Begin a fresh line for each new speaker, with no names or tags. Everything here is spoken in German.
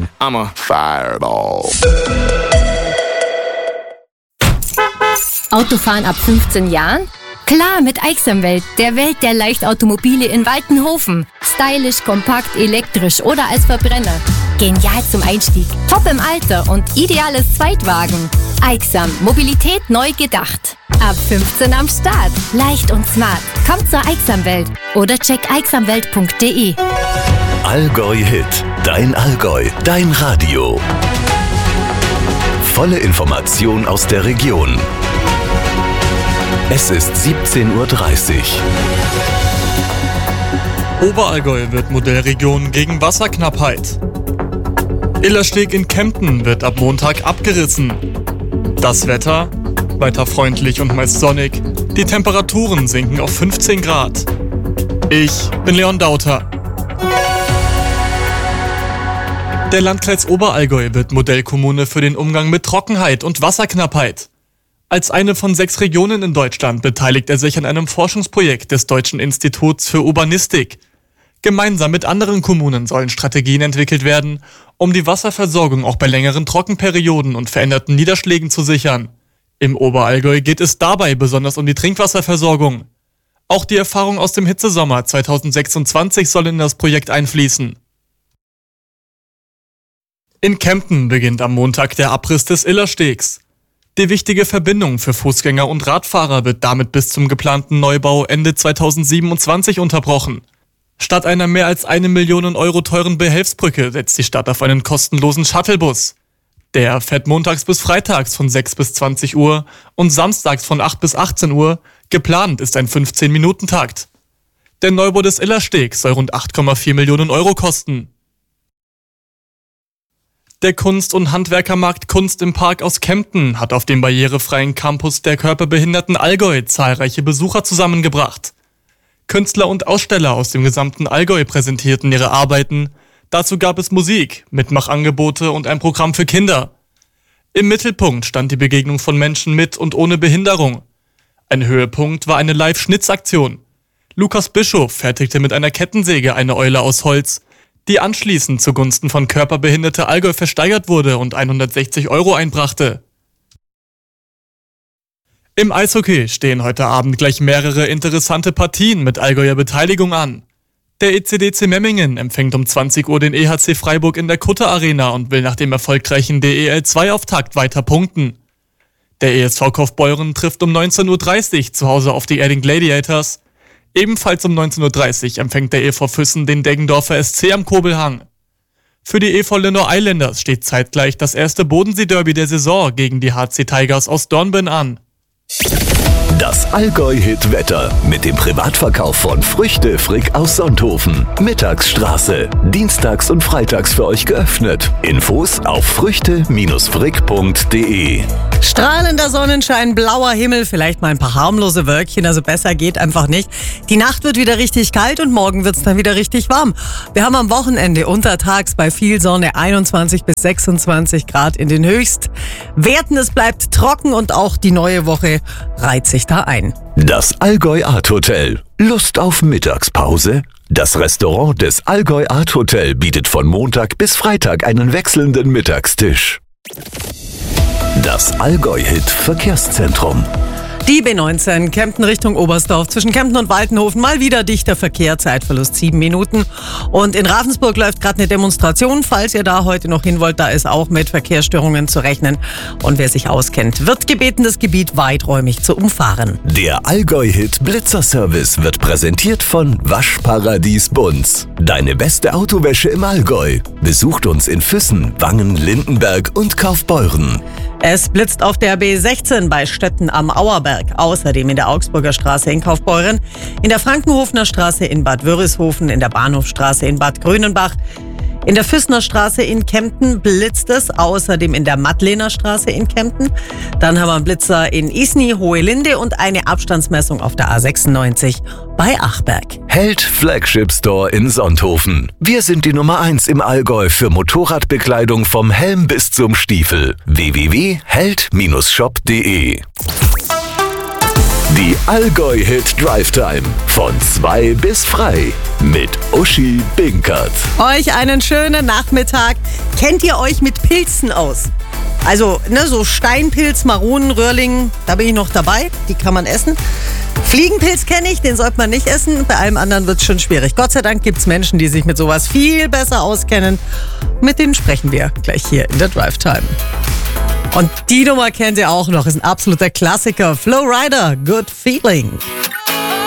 I'm a fireball.
Autofahren ab 15 Jahren? Klar, mit Aixamwelt, der Welt der Leichtautomobile in Waltenhofen. Stylisch, kompakt, elektrisch oder als Verbrenner. Genial zum Einstieg, top im Alter und ideales Zweitwagen. Aixam, Mobilität neu gedacht. Ab 15 am Start. Leicht und smart. Kommt zur Aixamwelt oder check aixamwelt.de.
Allgäu Hit. Dein Allgäu. Dein Radio. Volle Information aus der Region. Es ist 17:30 Uhr.
Oberallgäu wird Modellregion gegen Wasserknappheit. Illersteg in Kempten wird ab Montag abgerissen. Das Wetter? Weiter freundlich und meist sonnig. Die Temperaturen sinken auf 15 Grad. Ich bin Leon Dauter. Der Landkreis Oberallgäu wird Modellkommune für den Umgang mit Trockenheit und Wasserknappheit. Als eine von 6 Regionen in Deutschland beteiligt er sich an einem Forschungsprojekt des Deutschen Instituts für Urbanistik. Gemeinsam mit anderen Kommunen sollen Strategien entwickelt werden, um die Wasserversorgung auch bei längeren Trockenperioden und veränderten Niederschlägen zu sichern. Im Oberallgäu geht es dabei besonders um die Trinkwasserversorgung. Auch die Erfahrung aus dem Hitzesommer 2026 soll in das Projekt einfließen. In Kempten beginnt am Montag der Abriss des Illerstegs. Die wichtige Verbindung für Fußgänger und Radfahrer wird damit bis zum geplanten Neubau Ende 2027 unterbrochen. Statt einer mehr als 1 Million Euro teuren Behelfsbrücke setzt die Stadt auf einen kostenlosen Shuttlebus. Der fährt montags bis freitags von 6 bis 20 Uhr und samstags von 8 bis 18 Uhr. Geplant ist ein 15-Minuten-Takt. Der Neubau des Illerstegs soll rund 8,4 Millionen Euro kosten. Der Kunst- und Handwerkermarkt Kunst im Park aus Kempten hat auf dem barrierefreien Campus der Körperbehinderten Allgäu zahlreiche Besucher zusammengebracht. Künstler und Aussteller aus dem gesamten Allgäu präsentierten ihre Arbeiten. Dazu gab es Musik, Mitmachangebote und ein Programm für Kinder. Im Mittelpunkt stand die Begegnung von Menschen mit und ohne Behinderung. Ein Höhepunkt war eine Live-Schnitzaktion. Lukas Bischof fertigte mit einer Kettensäge eine Eule aus Holz, die anschließend zugunsten von Körperbehinderte Allgäu versteigert wurde und 160 Euro einbrachte. Im Eishockey stehen heute Abend gleich mehrere interessante Partien mit Allgäuer Beteiligung an. Der ECDC Memmingen empfängt um 20 Uhr den EHC Freiburg in der Kutter Arena und will nach dem erfolgreichen DEL2-Auftakt weiter punkten. Der ESV Kaufbeuren trifft um 19:30 Uhr zu Hause auf die Erding Gladiators. Ebenfalls um 19:30 Uhr empfängt der EV Füssen den Deggendorfer SC am Kobelhang. Für die EV Lenoir Islanders steht zeitgleich das erste Bodensee-Derby der Saison gegen die HC Tigers aus Dornbirn an.
Das Allgäu-Hit-Wetter mit dem Privatverkauf von Früchte Frick aus Sonthofen. Mittagsstraße. Dienstags und freitags für euch geöffnet. Infos auf früchte-frick.de.
Strahlender Sonnenschein, blauer Himmel, vielleicht mal ein paar harmlose Wölkchen, also besser geht einfach nicht. Die Nacht wird wieder richtig kalt und morgen wird es dann wieder richtig warm. Wir haben am Wochenende untertags bei viel Sonne 21 bis 26 Grad in den Höchstwerten. Es bleibt trocken und auch die neue Woche reiht sich da ein.
Das Allgäu Art Hotel. Lust auf Mittagspause? Das Restaurant des Allgäu Art Hotel bietet von Montag bis Freitag einen wechselnden Mittagstisch. Das Allgäu-Hit Verkehrszentrum.
Die B19 Kempten Richtung Oberstdorf zwischen Kempten und Waltenhofen. Mal wieder dichter Verkehr, Zeitverlust 7 Minuten. Und in Ravensburg läuft gerade eine Demonstration. Falls ihr da heute noch hin wollt, da ist auch mit Verkehrsstörungen zu rechnen. Und wer sich auskennt, wird gebeten, das Gebiet weiträumig zu umfahren.
Der Allgäu-Hit Blitzerservice wird präsentiert von Waschparadies Bunz. Deine beste Autowäsche im Allgäu. Besucht uns in Füssen, Wangen, Lindenberg und Kaufbeuren.
Es blitzt auf der B16 bei Stötten am Auerberg, außerdem in der Augsburger Straße in Kaufbeuren, in der Frankenhofener Straße in Bad Wörishofen, in der Bahnhofstraße in Bad Grönenbach, in der Füssner Straße in Kempten blitzt es, außerdem in der Mattlener Straße in Kempten. Dann haben wir einen Blitzer in Isny, Hohelinde und eine Abstandsmessung auf der A96 bei Achberg.
Held Flagship Store in Sonthofen. Wir sind die Nummer 1 im Allgäu für Motorradbekleidung vom Helm bis zum Stiefel. www.held-shop.de. Die Allgäu-Hit Drive Time von 2 bis frei mit Uschi Binkert.
Euch einen schönen Nachmittag. Kennt ihr euch mit Pilzen aus? Also, so Steinpilz, Maronen, Röhrling, da bin ich noch dabei. Die kann man essen. Fliegenpilz kenne ich, den sollte man nicht essen. Bei allem anderen wird es schon schwierig. Gott sei Dank gibt es Menschen, die sich mit sowas viel besser auskennen. Mit denen sprechen wir gleich hier in der Drive Time. Und die Nummer kennt ihr auch noch, ist ein absoluter Klassiker. Flow Rider, Good Feeling.